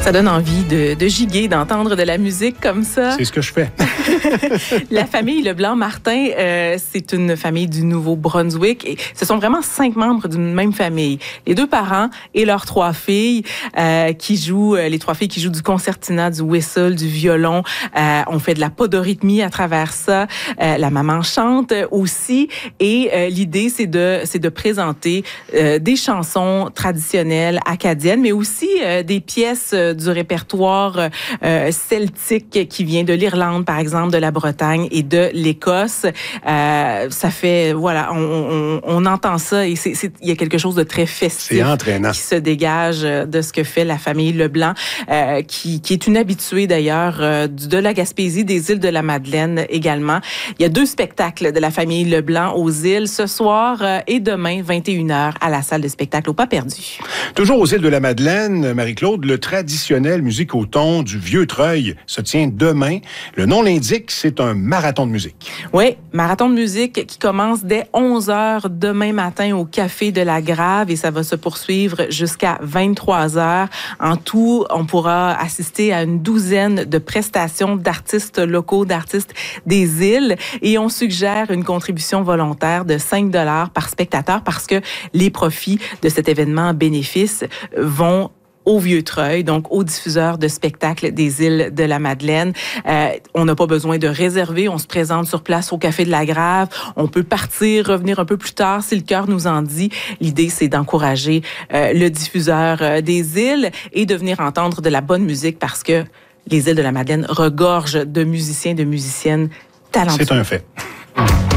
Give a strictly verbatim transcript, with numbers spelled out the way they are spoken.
Ça donne envie de, de giguer, d'entendre de la musique comme ça. C'est ce que je fais. La famille Leblanc-Martin, euh, c'est une famille du Nouveau-Brunswick et ce sont vraiment cinq membres d'une même famille. Les deux parents et leurs trois filles euh, qui jouent, euh, les trois filles qui jouent du concertina, du whistle, du violon. Euh, on fait de la podorythmie à travers ça. Euh, la maman chante aussi et euh, l'idée c'est de c'est de présenter euh, des chansons traditionnelles acadiennes, mais aussi euh, des pièces euh, du répertoire euh, celtique qui vient de l'Irlande, par exemple, de la Bretagne et de l'Écosse. Euh, ça fait, voilà, on, on, on entend ça et c'est, c'est, il y a quelque chose de très festif. C'est entraînant. Qui se dégage de ce que fait la famille Leblanc, euh, qui, qui est une habituée d'ailleurs euh, de la Gaspésie, des îles de la Madeleine également. Il y a deux spectacles de la famille Leblanc aux îles ce soir euh, et demain, vingt et une heures, à la salle de spectacle au Pas Perdu. Toujours aux îles de la Madeleine, Marie-Claude, le traditionnel musique au thon du Vieux-Treuil se tient demain. Le nom l'indique, c'est un marathon de musique. Oui, marathon de musique qui commence dès onze heures demain matin au Café de la Grave et ça va se poursuivre jusqu'à vingt-trois heures. En tout, on pourra assister à une douzaine de prestations d'artistes locaux, d'artistes des îles et on suggère une contribution volontaire de cinq dollars par spectateur parce que les profits de cet événement bénéfice vont au Vieux-Treuil, donc aux diffuseurs de spectacles des îles de la Madeleine. Euh, on n'a pas besoin de réserver, on se présente sur place au Café de la Grave. On peut partir, revenir un peu plus tard si le cœur nous en dit. L'idée, c'est d'encourager euh, le diffuseur euh, des îles et de venir entendre de la bonne musique parce que les îles de la Madeleine regorgent de musiciens, de musiciennes talentueux. C'est un fait.